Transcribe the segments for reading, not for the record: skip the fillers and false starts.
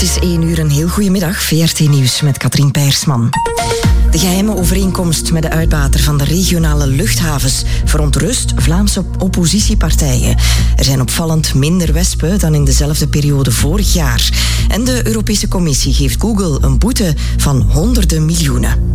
is 1 uur, een heel goedemiddag. VRT Nieuws met Katrien Peirsman. De geheime overeenkomst met de uitbater van de regionale luchthavens verontrust Vlaamse oppositiepartijen. Er zijn opvallend minder wespen dan in dezelfde periode vorig jaar. En de Europese Commissie geeft Google een boete van honderden miljoenen.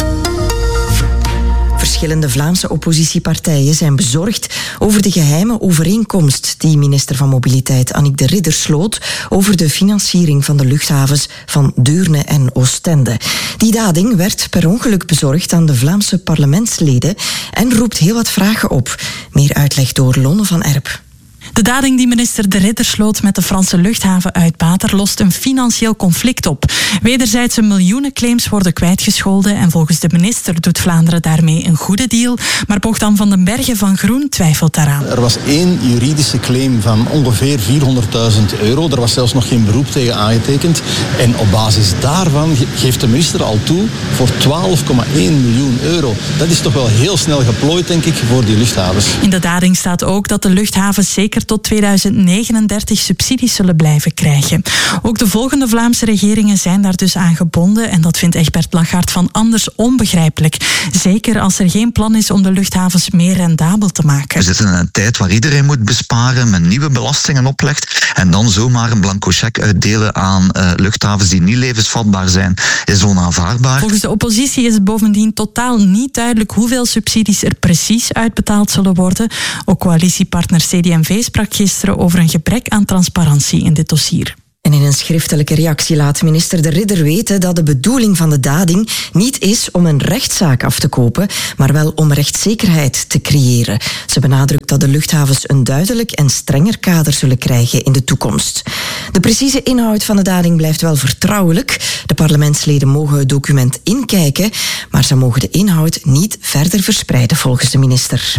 Verschillende Vlaamse oppositiepartijen zijn bezorgd over de geheime overeenkomst die minister van Mobiliteit Annick de Ridder sloot over de financiering van de luchthavens van Deurne en Oostende. Die dading werd per ongeluk bezorgd aan de Vlaamse parlementsleden en roept heel wat vragen op. Meer uitleg door Lonne van Erp. De dading die minister De Ridder sloot met de Franse luchthavenuitbater lost een financieel conflict op. Wederzijdse miljoenen claims worden kwijtgescholden en volgens de minister doet Vlaanderen daarmee een goede deal. Maar Bogdan van den Bergen van Groen twijfelt daaraan. Er was 1 juridische claim van ongeveer €400.000. Er was zelfs nog geen beroep tegen aangetekend. En op basis daarvan geeft de minister al toe voor €12,1 miljoen. Dat is toch wel heel snel geplooid, denk ik, voor die luchthavens. In de dading staat ook dat de luchthavens zeker tot 2039 subsidies zullen blijven krijgen. Ook de volgende Vlaamse regeringen zijn daar dus aan gebonden en dat vindt Egbert Lagarde van Anders onbegrijpelijk. Zeker als er geen plan is om de luchthavens meer rendabel te maken. We zitten in een tijd waar iedereen moet besparen, met nieuwe belastingen oplegt en dan zomaar een blanco cheque uitdelen aan luchthavens die niet levensvatbaar zijn, is onaanvaardbaar. Volgens de oppositie is het bovendien totaal niet duidelijk hoeveel subsidies er precies uitbetaald zullen worden. Ook coalitiepartner CD&V sprak gisteren over een gebrek aan transparantie in dit dossier. En in een schriftelijke reactie laat minister De Ridder weten dat de bedoeling van de dading niet is om een rechtszaak af te kopen, maar wel om rechtszekerheid te creëren. Ze benadrukt dat de luchthavens een duidelijk en strenger kader zullen krijgen in de toekomst. De precieze inhoud van de dading blijft wel vertrouwelijk. De parlementsleden mogen het document inkijken, maar ze mogen de inhoud niet verder verspreiden volgens de minister.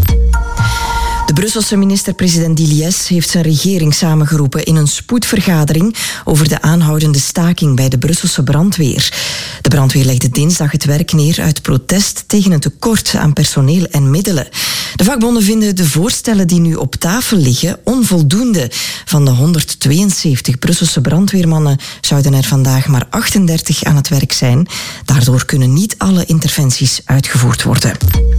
De Brusselse minister-president Diliès heeft zijn regering samengeroepen in een spoedvergadering over de aanhoudende staking bij de Brusselse brandweer. De brandweer legde dinsdag het werk neer uit protest tegen een tekort aan personeel en middelen. De vakbonden vinden de voorstellen die nu op tafel liggen onvoldoende. Van de 172 Brusselse brandweermannen zouden er vandaag maar 38 aan het werk zijn. Daardoor kunnen niet alle interventies uitgevoerd worden.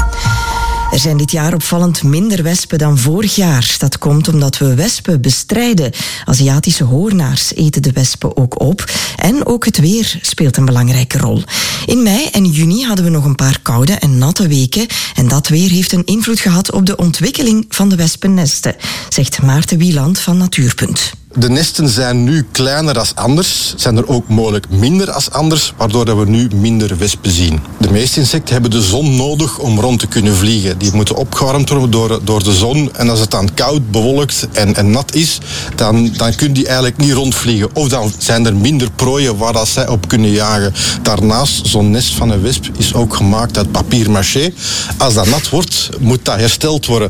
Er zijn dit jaar opvallend minder wespen dan vorig jaar. Dat komt omdat we wespen bestrijden. Aziatische hoornaars eten de wespen ook op. En ook het weer speelt een belangrijke rol. In mei en juni hadden we nog een paar koude en natte weken. En dat weer heeft een invloed gehad op de ontwikkeling van de wespennesten, zegt Maarten Wieland van Natuurpunt. De nesten zijn nu kleiner dan anders, zijn er ook mogelijk minder als anders, waardoor we nu minder wespen zien. De meeste insecten hebben de zon nodig om rond te kunnen vliegen. Die moeten opgewarmd worden door de zon. En als het dan koud, bewolkt en nat is, dan kunnen die eigenlijk niet rondvliegen. Of dan zijn er minder prooien waar dat zij op kunnen jagen. Daarnaast, zo'n nest van een wesp is ook gemaakt uit papier-mâché. Als dat nat wordt, moet dat hersteld worden.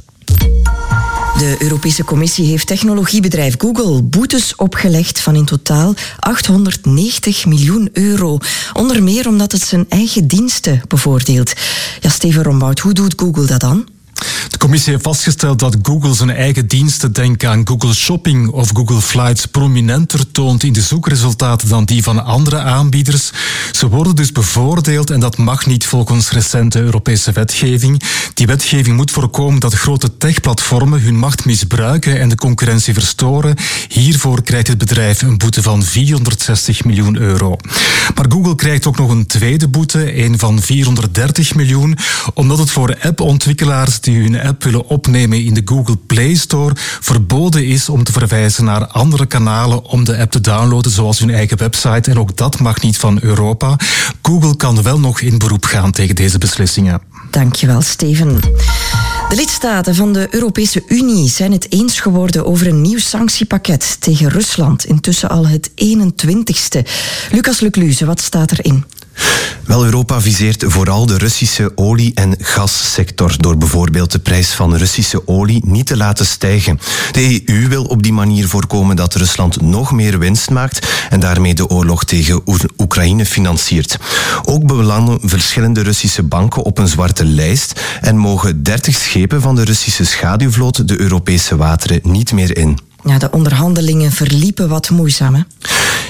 De Europese Commissie heeft technologiebedrijf Google boetes opgelegd van in totaal €890 miljoen. Onder meer omdat het zijn eigen diensten bevoordeelt. Ja, Steven Rombout, hoe doet Google dat dan? De commissie heeft vastgesteld dat Google zijn eigen diensten, denk aan Google Shopping of Google Flights, prominenter toont in de zoekresultaten dan die van andere aanbieders. Ze worden dus bevoordeeld en dat mag niet volgens recente Europese wetgeving. Die wetgeving moet voorkomen dat grote techplatformen hun macht misbruiken en de concurrentie verstoren. Hiervoor krijgt het bedrijf een boete van €460 miljoen. Maar Google krijgt ook nog een tweede boete, een van €430 miljoen, omdat het voor appontwikkelaars die hun app willen opnemen in de Google Play Store verboden is om te verwijzen naar andere kanalen om de app te downloaden, zoals hun eigen website. En ook dat mag niet van Europa. Google kan wel nog in beroep gaan tegen deze beslissingen. Dankjewel, Steven. De lidstaten van de Europese Unie zijn het eens geworden over een nieuw sanctiepakket tegen Rusland. Intussen al het 21ste. Lucas Lecluze, wat staat erin? Wel, Europa viseert vooral de Russische olie- en gassector door bijvoorbeeld de prijs van Russische olie niet te laten stijgen. De EU wil op die manier voorkomen dat Rusland nog meer winst maakt en daarmee de oorlog tegen Oekraïne financiert. Ook belanden verschillende Russische banken op een zwarte lijst en mogen 30 schepen van de Russische schaduwvloot de Europese wateren niet meer in. Ja, de onderhandelingen verliepen wat moeizaam, hè?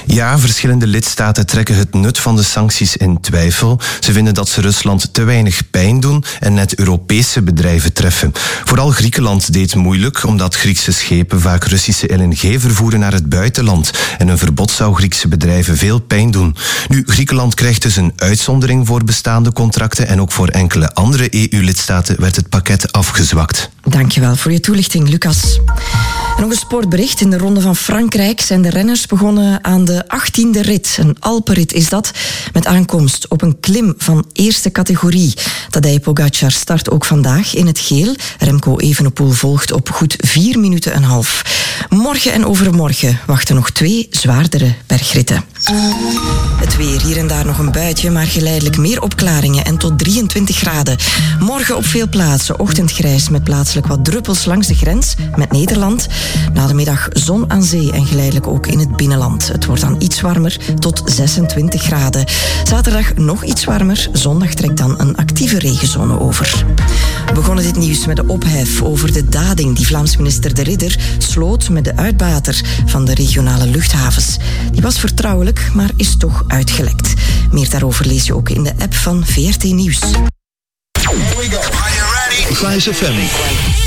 Ja, verschillende lidstaten trekken het nut van de sancties in twijfel. Ze vinden dat ze Rusland te weinig pijn doen en net Europese bedrijven treffen. Vooral Griekenland deed moeilijk, omdat Griekse schepen vaak Russische LNG vervoeren naar het buitenland. En een verbod zou Griekse bedrijven veel pijn doen. Nu, Griekenland krijgt dus een uitzondering voor bestaande contracten en ook voor enkele andere EU-lidstaten werd het pakket afgezwakt. Dankjewel voor je toelichting, Lucas. En nog een sportbericht. In de Ronde van Frankrijk zijn de renners begonnen aan de 18e rit. Een Alpenrit is dat, met aankomst op een klim van eerste categorie. Tadej Pogacar start ook vandaag in het geel. Remco Evenepoel volgt op goed 4 minuten en half. Morgen en overmorgen wachten nog 2 zwaardere bergritten. Het weer, hier en daar nog een buitje, maar geleidelijk meer opklaringen en tot 23 graden. Morgen op veel plaatsen ochtendgrijs met plaatselijk wat druppels langs de grens met Nederland. Na de middag zon aan zee en geleidelijk ook in het binnenland. Het wordt dan iets warmer, tot 26 graden. Zaterdag nog iets warmer, zondag trekt dan een actieve regenzone over. We begonnen dit nieuws met de ophef over de dading die Vlaams minister De Ridder sloot met de uitbater van de regionale luchthavens. Die was vertrouwelijk, maar is toch uitgelekt. Meer daarover lees je ook in de app van VRT Nieuws. Here we go. Are you ready? Fly FM.